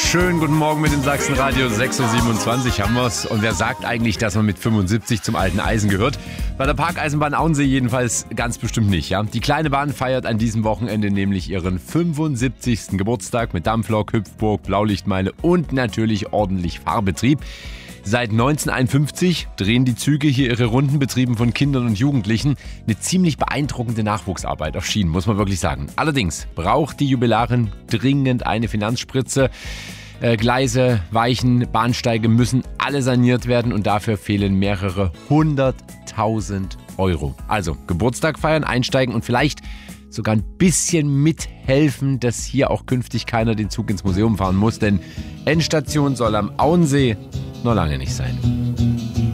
Schönen guten Morgen mit dem Sachsenradio. 6.27 Uhr haben wir's. Und wer sagt eigentlich, dass man mit 75 zum alten Eisen gehört? Bei der Parkeisenbahn Auensee jedenfalls ganz bestimmt nicht. Ja? Die kleine Bahn feiert an diesem Wochenende nämlich ihren 75. Geburtstag mit Dampflok, Hüpfburg, Blaulichtmeile und natürlich ordentlich Fahrbetrieb. Seit 1951 drehen die Züge hier ihre Runden, betrieben von Kindern und Jugendlichen. Eine ziemlich beeindruckende Nachwuchsarbeit auf Schienen, muss man wirklich sagen. Allerdings braucht die Jubilarin dringend eine Finanzspritze. Gleise, Weichen, Bahnsteige müssen alle saniert werden und dafür fehlen mehrere 100.000 Euro. Also Geburtstag feiern, einsteigen und vielleicht sogar ein bisschen mithelfen, dass hier auch künftig keiner den Zug ins Museum fahren muss. Denn Endstation soll am Auensee noch lange nicht sein.